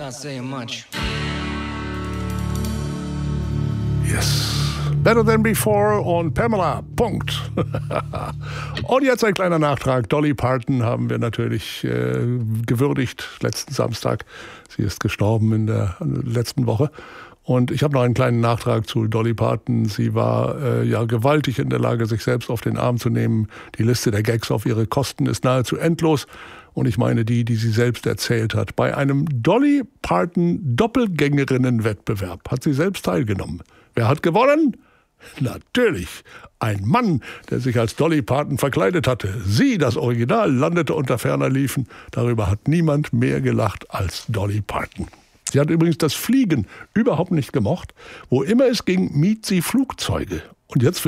not saying much. Yes. Better Than Before und Pamela. Punkt. Und jetzt ein kleiner Nachtrag. Dolly Parton haben wir natürlich gewürdigt letzten Samstag. Sie ist gestorben in der letzten Woche. Und ich habe noch einen kleinen Nachtrag zu Dolly Parton. Sie war ja gewaltig in der Lage, sich selbst auf den Arm zu nehmen. Die Liste der Gags auf ihre Kosten ist nahezu endlos. Und ich meine die sie selbst erzählt hat. Bei einem Dolly Parton Doppelgängerinnen-Wettbewerb hat sie selbst teilgenommen. Wer hat gewonnen? Natürlich, ein Mann, der sich als Dolly Parton verkleidet hatte. Sie, das Original, landete unter ferner Liefen. Darüber hat niemand mehr gelacht als Dolly Parton. Sie hat übrigens das Fliegen überhaupt nicht gemocht. Wo immer es ging, mied sie Flugzeuge. Und jetzt